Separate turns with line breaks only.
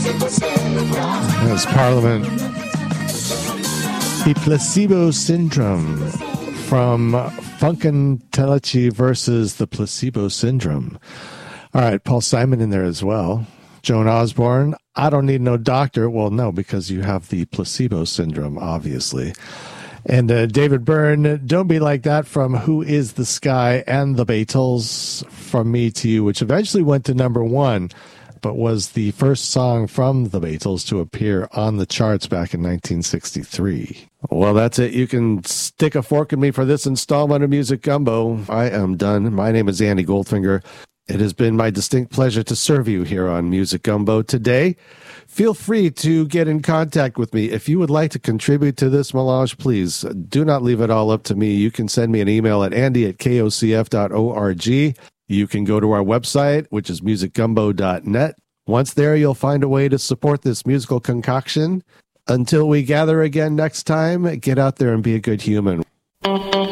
That's Parliament. The Placebo Syndrome from Funkadelic versus the Placebo Syndrome. All right, Paul Simon in there as well. Joan Osborne, I don't need no doctor. Well, no, because you have the placebo syndrome, obviously. And David Byrne, Don't Be Like That from Who Is the Sky, and the Beatles, From Me to You, which eventually went to number one, but was the first song from the Beatles to appear on the charts back in 1963. Well, that's it. You can stick a fork in me for this installment of Music Gumbo. I am done. My name is Andy Goldfinger. It has been my distinct pleasure to serve you here on Music Gumbo today. Feel free to get in contact with me. If you would like to contribute to this melange, please do not leave it all up to me. You can send me an email at andy@kocf.org. You can go to our website, which is musicgumbo.net. Once there, you'll find a way to support this musical concoction. Until we gather again next time, get out there and be a good human.